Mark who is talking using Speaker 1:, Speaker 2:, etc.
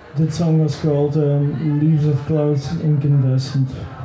Speaker 1: That song was called Leaves of Clouds Incandescent.